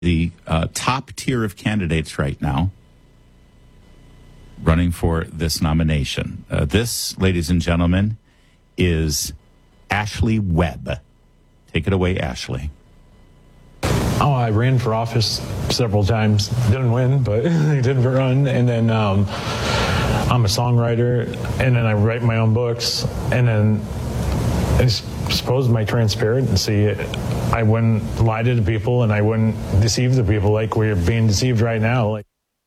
the top tier of candidates right now running for this nomination. This, ladies and gentlemen, is Ashley Webb. Take it away, Ashley. Oh, I ran for office several times. Didn't win, but I did run. And then I'm a songwriter, and then I write my own books. And then I suppose my transparency, I wouldn't lie to the people, and I wouldn't deceive the people like we're being deceived right now.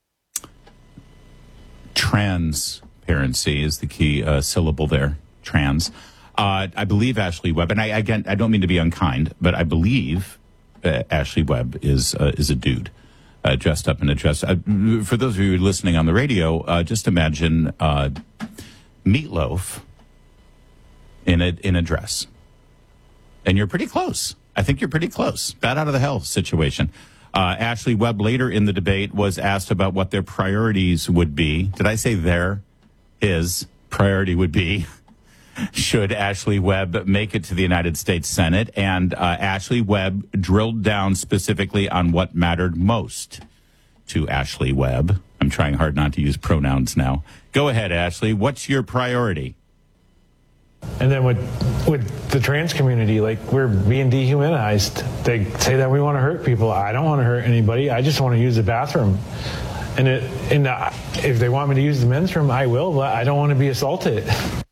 Transparency is the key syllable there. Trans. I believe Ashley Webb, and I don't mean to be unkind, but I believe Ashley Webb is a dude dressed up in a dress. For those of you listening on the radio, just imagine Meatloaf in a dress, and you're pretty close. I think you're pretty close. Bat out of the hell situation. Ashley Webb later in the debate was asked about what their priorities would be. Did I say his priority would be? Should Ashley Webb make it to the United States Senate? And Ashley Webb drilled down specifically on what mattered most to Ashley Webb. I'm trying hard not to use pronouns now. Go ahead, Ashley. What's your priority? And then with the trans community, like, we're being dehumanized. They say that we want to hurt people. I don't want to hurt anybody. I just want to use the bathroom. And if they want me to use the men's room, I will, but I don't want to be assaulted.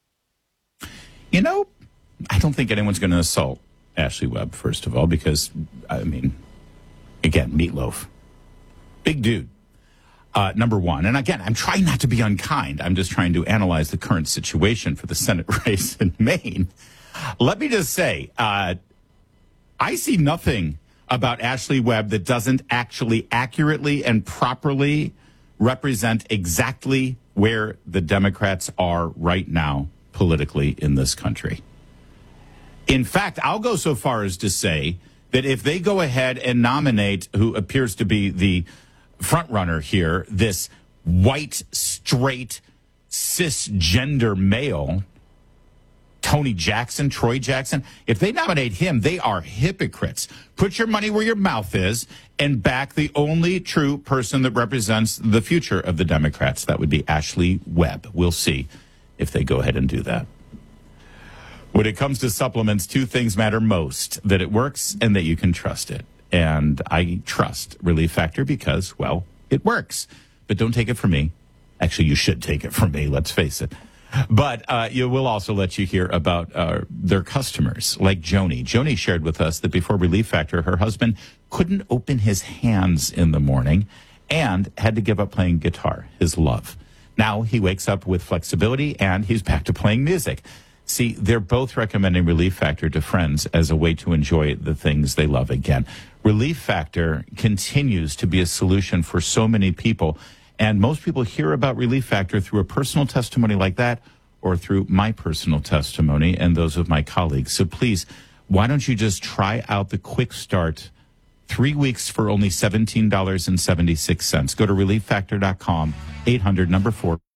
You know, I don't think anyone's going to assault Ashley Webb, first of all, because, I mean, again, Meatloaf. Big dude. Number one. And again, I'm trying not to be unkind. I'm just trying to analyze the current situation for the Senate race in Maine. Let me just say, I see nothing about Ashley Webb that doesn't actually accurately and properly represent exactly where the Democrats are right now politically in this country. In fact, I'll go so far as to say that if they go ahead and nominate who appears to be the front runner here, this white, straight, cisgender male, Troy Jackson, if they nominate him, they are hypocrites. Put your money where your mouth is and back the only true person that represents the future of the Democrats. That would be Ashley Webb. We'll see if they go ahead and do that. When it comes to supplements, two things matter most: that it works and that you can trust it. And I trust Relief Factor because, well, it works. But don't take it from me. Actually, you should take it from me, let's face it. But you will also let you hear about their customers, like Joni. Joni shared with us that before Relief Factor, her husband couldn't open his hands in the morning and had to give up playing guitar, his love. Now he wakes up with flexibility and he's back to playing music. See, they're both recommending Relief Factor to friends as a way to enjoy the things they love again. Relief Factor continues to be a solution for so many people. And most people hear about Relief Factor through a personal testimony like that or through my personal testimony and those of my colleagues. So please, why don't you just try out the Quick Start 3 weeks for only $17.76. Go to relieffactor.com, 800 number 4.